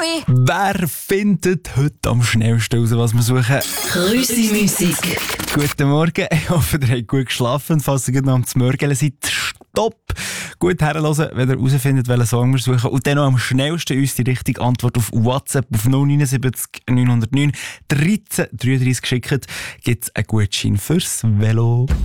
Zürich. Wer findet heute am schnellsten raus, was wir suchen? Grüßi-Musik. Guten Morgen, ich hoffe, ihr habt gut geschlafen. Falls ihr noch am Zmörgeln seid, stopp! Gut herhören, wenn ihr herausfindet, welchen Song wir suchen. Und dann noch am schnellsten uns die richtige Antwort auf WhatsApp auf 079 909 13 33 geschickt, gibt es einen Gutschein fürs Velo.